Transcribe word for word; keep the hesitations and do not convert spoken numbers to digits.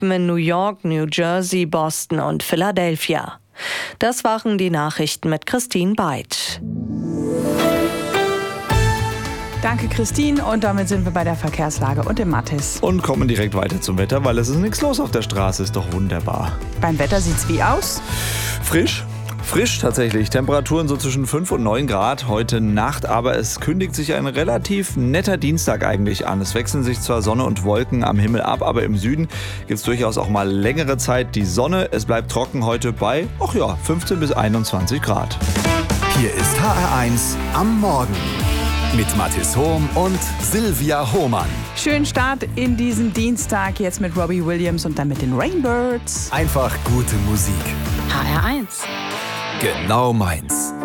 Erdbeben in New York, New Jersey, Boston und Philadelphia. Das waren die Nachrichten mit Christine Beid. Danke, Christine. Und damit sind wir bei der Verkehrslage und dem Mathis. Und kommen direkt weiter zum Wetter, weil es ist nichts los auf der Straße. Ist doch wunderbar. Beim Wetter sieht's wie aus? Frisch. Frisch tatsächlich. Temperaturen so zwischen fünf und neun Grad heute Nacht, aber es kündigt sich ein relativ netter Dienstag eigentlich an. Es wechseln sich zwar Sonne und Wolken am Himmel ab, aber im Süden gibt es durchaus auch mal längere Zeit die Sonne. Es bleibt trocken heute bei, ach ja, fünfzehn bis einundzwanzig Grad. Hier ist H R eins am Morgen mit Mathis Hohm und Silvia Hohmann. Schönen Start in diesen Dienstag, jetzt mit Robbie Williams und dann mit den Rainbirds. Einfach gute Musik. H R eins. Genau meins.